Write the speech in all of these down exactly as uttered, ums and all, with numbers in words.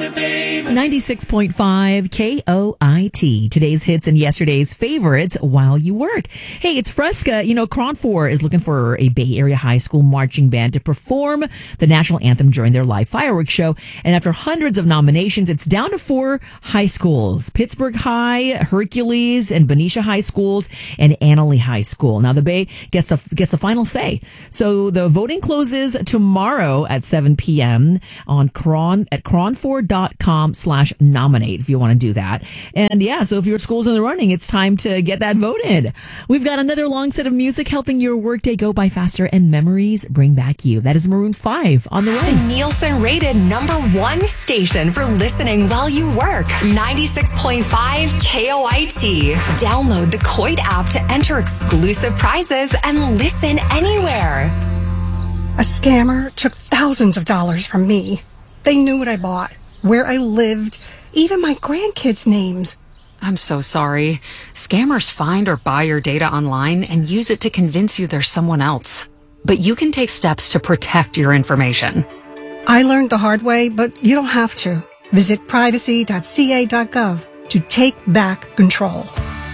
ninety-six point five K O I T. Today's hits and yesterday's favorites while you work. Hey, it's Fresca. You know, Cron four is looking for a Bay Area high school marching band to perform the national anthem during their live fireworks show. And after hundreds of nominations, it's down to four high schools: Pittsburgh High, Hercules, and Benicia High Schools, and Annalee High School. Now, the Bay gets a, gets a final say. So the voting closes tomorrow at seven p.m. on Cron at cron four dot com slash nominate if you want to do that. And yeah, so if your school's in the running, it's time to get that voted. We've got another long set of music helping your workday go by faster and memories bring back you. That is Maroon five on the way. The Nielsen rated number one station for listening while you work. ninety-six point five K O I T. Download the Coit app to enter exclusive prizes and listen anywhere. A scammer took thousands of dollars from me. They knew what I bought, where I lived, even my grandkids' names. I'm so sorry. Scammers find or buy your data online and use it to convince you there's someone else. But you can take steps to protect your information. I learned the hard way, but you don't have to. Visit privacy dot c a dot gov to take back control.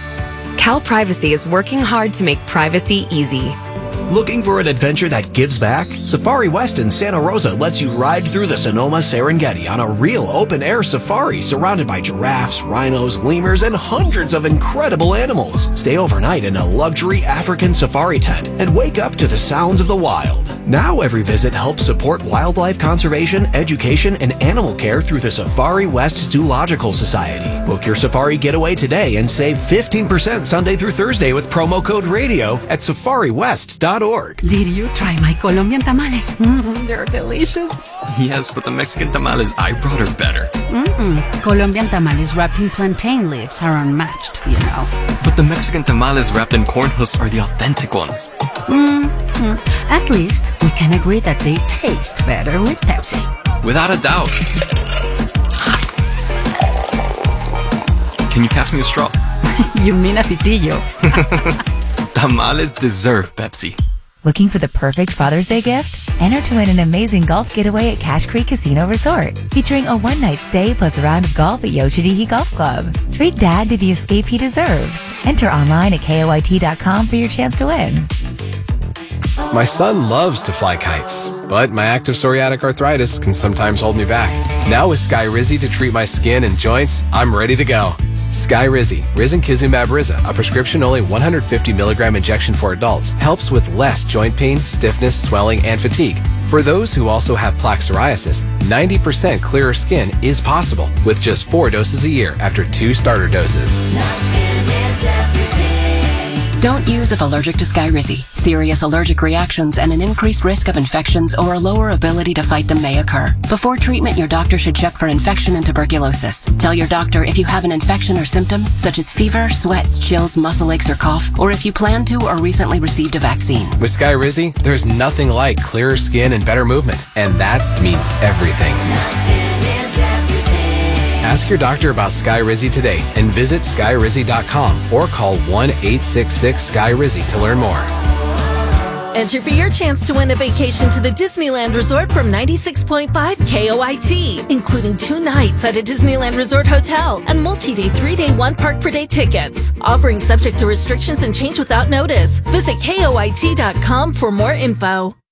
Cal Privacy is working hard to make privacy easy. Looking for an adventure that gives back? Safari West in Santa Rosa lets you ride through the Sonoma Serengeti on a real open-air safari surrounded by giraffes, rhinos, lemurs, and hundreds of incredible animals. Stay overnight in a luxury African safari tent and wake up to the sounds of the wild. Now every visit helps support wildlife conservation, education, and animal care through the Safari West Zoological Society. Book your safari getaway today and save fifteen percent Sunday through Thursday with promo code RADIO at safari west dot org. Did you try my Colombian tamales? Mm-hmm, they're delicious. Yes, but the Mexican tamales I brought are better. Mm-mm. Colombian tamales wrapped in plantain leaves are unmatched, you know. But the Mexican tamales wrapped in corn husks are the authentic ones. Mm-hmm. At least we can agree that they taste better with Pepsi. Without a doubt. Can you pass me a straw? You mean a pitillo? Tamales deserve Pepsi. Looking for the perfect Father's Day gift? Enter to win an amazing golf getaway at Cache Creek Casino Resort, featuring a one-night stay plus a round of golf at Yochadihi Golf Club. Treat Dad to the escape he deserves. Enter online at K O I T dot com for your chance to win. My son loves to fly kites, but my active psoriatic arthritis can sometimes hold me back. Now with Skyrizi to treat my skin and joints, I'm ready to go. Skyrizi, Risankizumab Riza, a prescription-only one hundred fifty milligram injection for adults, helps with less joint pain, stiffness, swelling, and fatigue. For those who also have plaque psoriasis, ninety percent clearer skin is possible with just four doses a year after two starter doses. Don't use if allergic to Skyrizi. Serious allergic reactions and an increased risk of infections or a lower ability to fight them may occur. Before treatment, your doctor should check for infection and tuberculosis. Tell your doctor if you have an infection or symptoms such as fever, sweats, chills, muscle aches, or cough, or if you plan to or recently received a vaccine. With Skyrizi, there's nothing like clearer skin and better movement, and that means everything. Ask your doctor about Skyrizi today and visit skyrizi dot com or call one eight six six Sky Rizzy to learn more. Enter for your chance to win a vacation to the Disneyland Resort from ninety-six point five K O I T, including two nights at a Disneyland Resort hotel and multi-day three-day one park per day tickets. Offering subject to restrictions and change without notice. Visit K O I T dot com for more info.